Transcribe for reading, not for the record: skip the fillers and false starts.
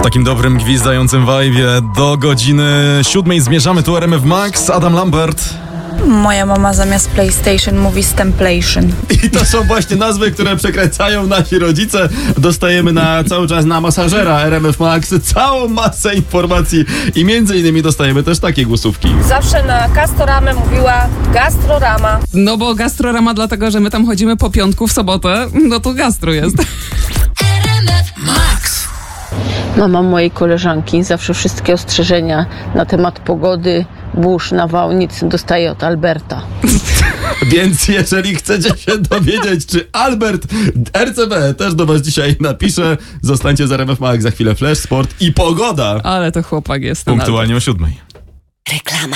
takim dobrym, gwizdającym vibe'ie do godziny 7 zmierzamy tu RMF Max. Adam Lambert. Moja mama zamiast PlayStation mówi Stemplation. I to są właśnie nazwy, które przekręcają nasi rodzice. Dostajemy cały czas na masażera RMF Max całą masę informacji i między innymi dostajemy też takie głosówki. Zawsze na Castoramę mówiła Gastrorama. No bo Gastrorama dlatego, że my tam chodzimy po piątku w sobotę, no to gastro jest. Mama mojej koleżanki zawsze wszystkie ostrzeżenia na temat pogody, burz, nawałnic dostaje od Alberta. Więc jeżeli chcecie się dowiedzieć, czy Albert RCB też do was dzisiaj napisze, zostańcie z RMF Max, za chwilę Flash, Sport i pogoda. Ale to chłopak jest. ten Punktualnie o 7. Reklama.